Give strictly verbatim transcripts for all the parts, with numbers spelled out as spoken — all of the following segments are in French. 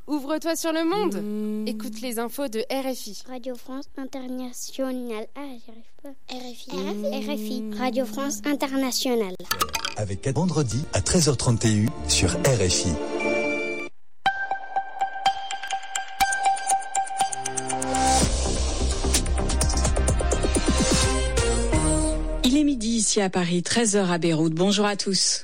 Ouvre-toi sur le monde. Mmh. Écoute les infos de R F I. Radio France Internationale. Ah, j'y arrive pas. R F I. Mmh. R F I. Radio France Internationale. Avec vendredi à treize heures trente et un sur R F I. Il est midi ici à Paris, treize heures à Beyrouth. Bonjour à tous.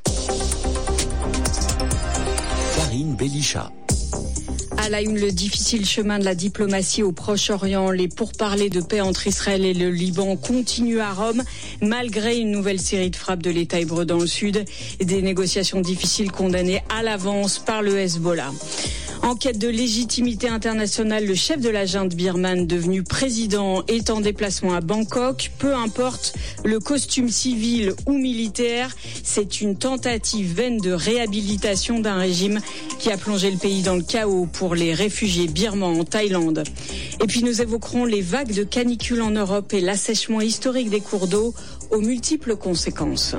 Karine Belisha. À la une, le difficile chemin de la diplomatie au Proche-Orient. Les pourparlers de paix entre Israël et le Liban continuent à Rome, malgré une nouvelle série de frappes de l'État hébreu dans le sud et des négociations difficiles condamnées à l'avance par le Hezbollah. En quête de légitimité internationale, le chef de la junte birmane devenu président est en déplacement à Bangkok. Peu importe le costume civil ou militaire, c'est une tentative vaine de réhabilitation d'un régime qui a plongé le pays dans le chaos pour les réfugiés birmans en Thaïlande. Et puis nous évoquerons les vagues de canicule en Europe et l'assèchement historique des cours d'eau aux multiples conséquences.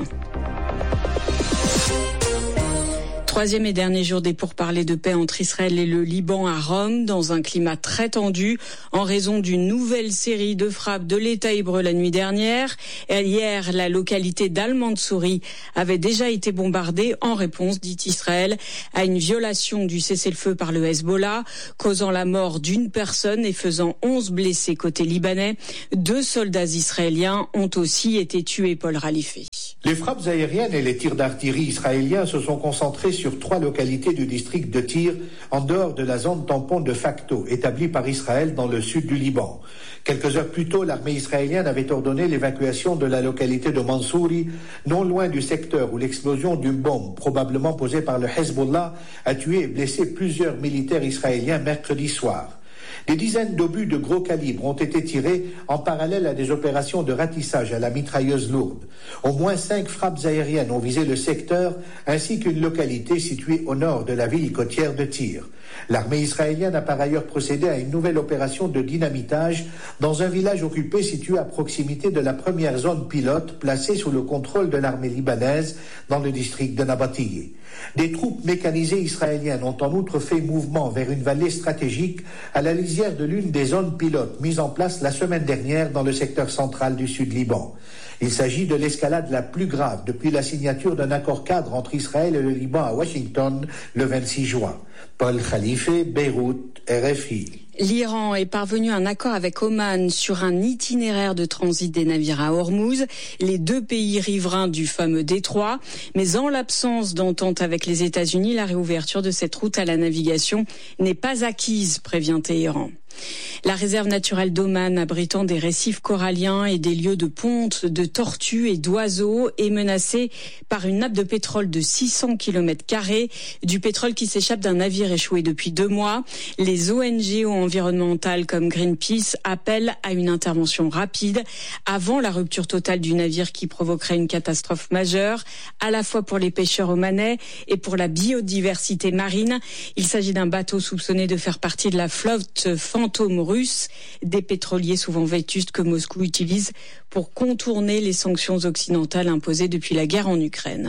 Troisième et dernier jour des pourparlers de paix entre Israël et le Liban à Rome, dans un climat très tendu, en raison d'une nouvelle série de frappes de l'État hébreu la nuit dernière. Et hier, la localité d'Al-Mansouri avait déjà été bombardée en réponse, dit Israël, à une violation du cessez-le-feu par le Hezbollah, causant la mort d'une personne et faisant onze blessés côté libanais. Deux soldats israéliens ont aussi été tués, Paul Ralifé. Les frappes aériennes et les tirs d'artillerie israéliens se sont concentrés sur trois localités du district de Tyr, en dehors de la zone tampon de facto établie par Israël dans le sud du Liban. Quelques heures plus tôt, l'armée israélienne avait ordonné l'évacuation de la localité de Mansouri, non loin du secteur où l'explosion d'une bombe, probablement posée par le Hezbollah, a tué et blessé plusieurs militaires israéliens mercredi soir. Des dizaines d'obus de gros calibre ont été tirés en parallèle à des opérations de ratissage à la mitrailleuse lourde. Au moins cinq frappes aériennes ont visé le secteur ainsi qu'une localité située au nord de la ville côtière de Tyr. L'armée israélienne a par ailleurs procédé à une nouvelle opération de dynamitage dans un village occupé situé à proximité de la première zone pilote placée sous le contrôle de l'armée libanaise dans le district de Nabatiyeh. Des troupes mécanisées israéliennes ont en outre fait mouvement vers une vallée stratégique à la lisière de l'une des zones pilotes mises en place la semaine dernière dans le secteur central du Sud-Liban. Il s'agit de l'escalade la plus grave depuis la signature d'un accord cadre entre Israël et le Liban à Washington le vingt-six juin. Paul Khalife, Beyrouth, R F I. L'Iran est parvenu à un accord avec Oman sur un itinéraire de transit des navires à Hormuz, les deux pays riverains du fameux détroit. Mais en l'absence d'entente avec les États-Unis, la réouverture de cette route à la navigation n'est pas acquise, prévient Téhéran. La réserve naturelle d'Oman, abritant des récifs coralliens et des lieux de ponte de tortues et d'oiseaux, est menacée par une nappe de pétrole de six cents kilomètres carrés, du pétrole qui s'échappe d'un navire échoué depuis deux mois. Les O N G environnementales comme Greenpeace appellent à une intervention rapide avant la rupture totale du navire qui provoquerait une catastrophe majeure, à la fois pour les pêcheurs omanais et pour la biodiversité marine. Il s'agit d'un bateau soupçonné de faire partie de la flotte fantôme russe, des pétroliers souvent vétustes que Moscou utilise pour contourner les sanctions occidentales imposées depuis la guerre en Ukraine.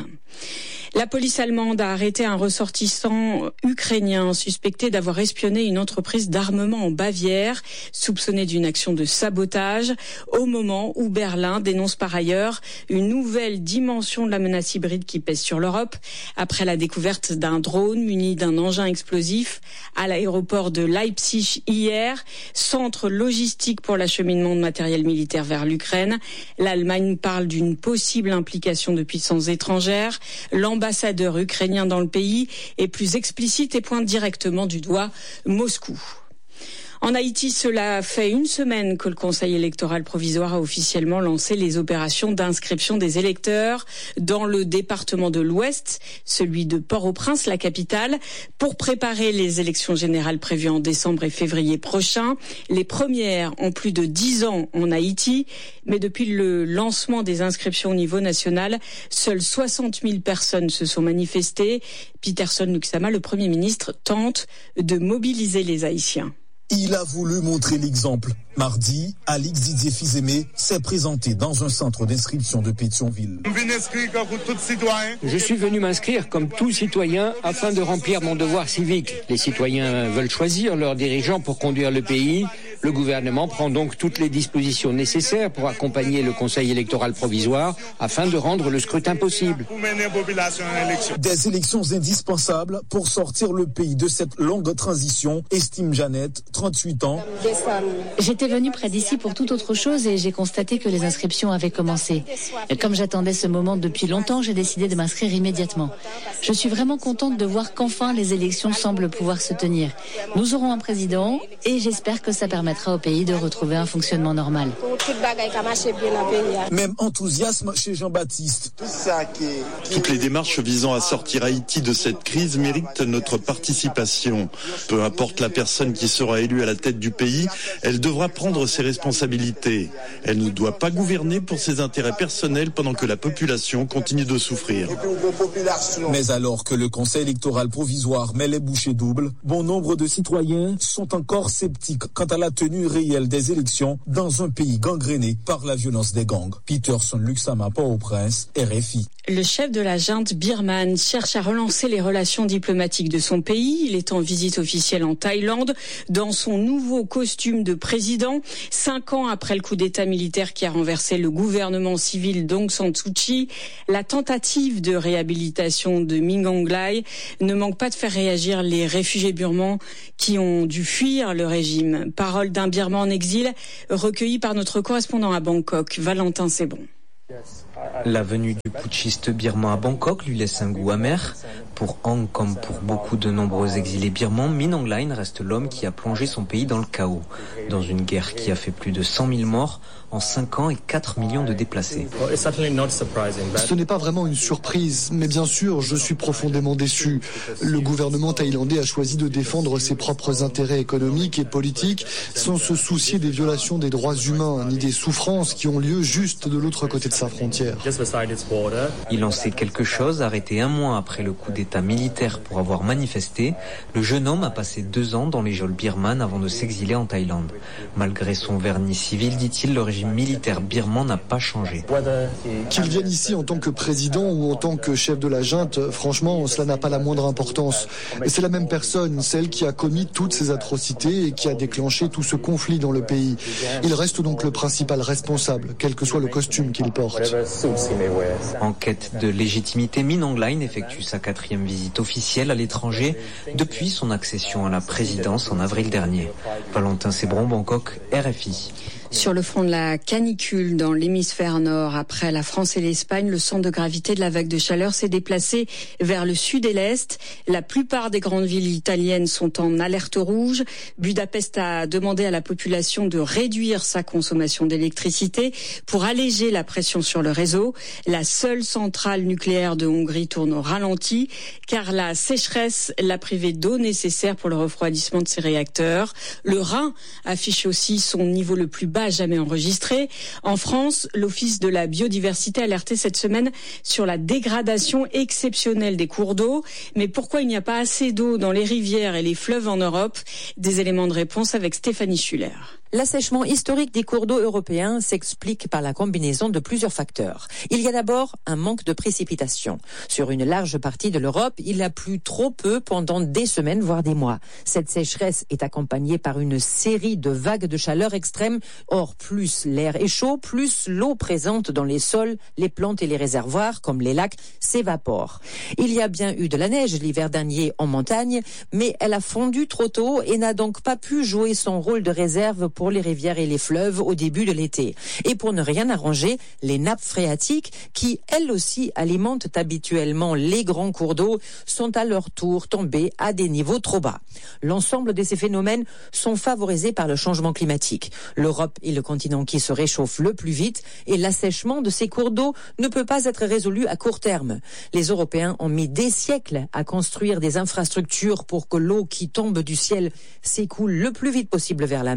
La police allemande a arrêté un ressortissant ukrainien suspecté d'avoir espionné une entreprise d'armement en Bavière, soupçonné d'une action de sabotage, au moment où Berlin dénonce par ailleurs une nouvelle dimension de la menace hybride qui pèse sur l'Europe, après la découverte d'un drone muni d'un engin explosif à l'aéroport de Leipzig hier, centre logistique pour l'acheminement de matériel militaire vers l'Ukraine. L'Allemagne parle d'une possible implication de puissances étrangères. L'ambassadeur ukrainien dans le pays est plus explicite et pointe directement du doigt Moscou. En Haïti, cela fait une semaine que le Conseil électoral provisoire a officiellement lancé les opérations d'inscription des électeurs dans le département de l'Ouest, celui de Port-au-Prince, la capitale, pour préparer les élections générales prévues en décembre et février prochain. Les premières ont plus de dix ans en Haïti, mais depuis le lancement des inscriptions au niveau national, seules soixante mille personnes se sont manifestées. Peterson Luksama, le Premier ministre, tente de mobiliser les Haïtiens. Il a voulu montrer l'exemple. Mardi, Alix Didier Fils-Aimé s'est présenté dans un centre d'inscription de Pétionville. Je suis venu m'inscrire comme tout citoyen afin de remplir mon devoir civique. Les citoyens veulent choisir leurs dirigeants pour conduire le pays. Le gouvernement prend donc toutes les dispositions nécessaires pour accompagner le Conseil électoral provisoire afin de rendre le scrutin possible. Des élections indispensables pour sortir le pays de cette longue transition, estime Jeannette, trente-huit ans. J'étais venue près d'ici pour toute autre chose et j'ai constaté que les inscriptions avaient commencé. Et comme j'attendais ce moment depuis longtemps, j'ai décidé de m'inscrire immédiatement. Je suis vraiment contente de voir qu'enfin les élections semblent pouvoir se tenir. Nous aurons un président et j'espère que ça permettra au pays de retrouver un fonctionnement normal. Même enthousiasme chez Jean-Baptiste. Toutes les démarches visant à sortir Haïti de cette crise méritent notre participation. Peu importe la personne qui sera élue à la tête du pays, elle devra prendre ses responsabilités. Elle ne doit pas gouverner pour ses intérêts personnels pendant que la population continue de souffrir. Mais alors que le Conseil électoral provisoire met les bouchées doubles, bon nombre de citoyens sont encore sceptiques quant à la tenue réelle des élections dans un pays gangréné par la violence des gangs. Peterson Luxama, Port-au-Prince, R F I. Le chef de la junte birmane cherche à relancer les relations diplomatiques de son pays. Il est en visite officielle en Thaïlande dans son nouveau costume de président. Cinq ans après le coup d'État militaire qui a renversé le gouvernement civil d'Aung San Suu Kyi, la tentative de réhabilitation de Min Aung Hlaing ne manque pas de faire réagir les réfugiés birmans qui ont dû fuir le régime. Parole d'un Birman en exil recueillie par notre correspondant à Bangkok, Valentin Sebon. La venue du putschiste birman à Bangkok lui laisse un goût amer. Pour Aung comme pour beaucoup de nombreux exilés birmans, Min Aung Hlaing reste l'homme qui a plongé son pays dans le chaos. Dans une guerre qui a fait plus de cent mille morts en cinq ans et quatre millions de déplacés. Ce n'est pas vraiment une surprise, mais bien sûr, je suis profondément déçu. Le gouvernement thaïlandais a choisi de défendre ses propres intérêts économiques et politiques sans se soucier des violations des droits humains ni des souffrances qui ont lieu juste de l'autre côté de sa frontière. Il en sait quelque chose. Arrêté un mois après le coup d'État militaire pour avoir manifesté, le jeune homme a passé deux ans dans les geôles birmanes avant de s'exiler en Thaïlande. Malgré son vernis civil, dit-il, le régime militaire birman n'a pas changé. Qu'il vienne ici en tant que président ou en tant que chef de la junte, franchement, cela n'a pas la moindre importance. Et c'est la même personne, celle qui a commis toutes ces atrocités et qui a déclenché tout ce conflit dans le pays. Il reste donc le principal responsable, quel que soit le costume qu'il porte. En quête de légitimité, Min Aung Hlaing effectue sa quatrième visite officielle à l'étranger depuis son accession à la présidence en avril dernier. Valentin Sebron, Bangkok, R F I. Sur le front de la canicule dans l'hémisphère nord, après la France et l'Espagne, le centre de gravité de la vague de chaleur s'est déplacé vers le sud et l'est. La plupart des grandes villes italiennes sont en alerte rouge. Budapest a demandé à la population de réduire sa consommation d'électricité pour alléger la pression sur le réseau. La seule centrale nucléaire de Hongrie tourne au ralenti car la sécheresse l'a privée d'eau nécessaire pour le refroidissement de ses réacteurs. Le Rhin affiche aussi son niveau le plus bas jamais enregistré. En France, l'Office de la biodiversité a alerté cette semaine sur la dégradation exceptionnelle des cours d'eau. Mais pourquoi il n'y a pas assez d'eau dans les rivières et les fleuves en Europe? Des éléments de réponse avec Stéphanie Schuller. L'assèchement historique des cours d'eau européens s'explique par la combinaison de plusieurs facteurs. Il y a d'abord un manque de précipitations. Sur une large partie de l'Europe, il a plu trop peu pendant des semaines, voire des mois. Cette sécheresse est accompagnée par une série de vagues de chaleur extrêmes. Or, plus l'air est chaud, plus l'eau présente dans les sols, les plantes et les réservoirs, comme les lacs, s'évapore. Il y a bien eu de la neige l'hiver dernier en montagne, mais elle a fondu trop tôt et n'a donc pas pu jouer son rôle de réserve pour les rivières et les fleuves au début de l'été. Et pour ne rien arranger, les nappes phréatiques, qui elles aussi alimentent habituellement les grands cours d'eau, sont à leur tour tombées à des niveaux trop bas. L'ensemble de ces phénomènes sont favorisés par le changement climatique. L'Europe est le continent qui se réchauffe le plus vite et l'assèchement de ces cours d'eau ne peut pas être résolu à court terme. Les Européens ont mis des siècles à construire des infrastructures pour que l'eau qui tombe du ciel s'écoule le plus vite possible vers la mer.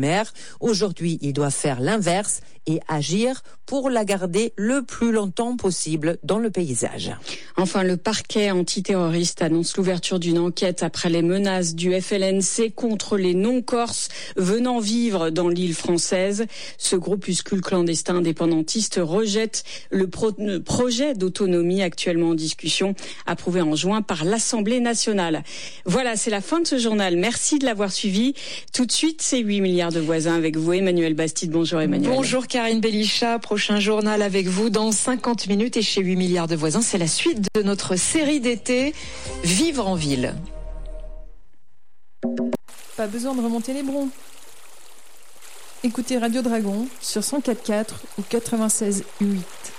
Aujourd'hui, ils doivent faire l'inverse et agir pour la garder le plus longtemps possible dans le paysage. Enfin, le parquet antiterroriste annonce l'ouverture d'une enquête après les menaces du F L N C contre les non-corses venant vivre dans l'île française. Ce groupuscule clandestin indépendantiste rejette le pro- projet d'autonomie actuellement en discussion, approuvé en juin par l'Assemblée nationale. Voilà, c'est la fin de ce journal. Merci de l'avoir suivi. Tout de suite, c'est huit milliards de voisins avec vous, Emmanuel Bastide. Bonjour Emmanuel. Bonjour Karine Bellichat. Prochain journal avec vous dans cinquante minutes et chez huit milliards de voisins. C'est la suite de notre série d'été Vivre en ville. Pas besoin de remonter les broncs. Écoutez Radio Dragon sur cent quatre virgule quatre ou quatre-vingt-seize virgule huit.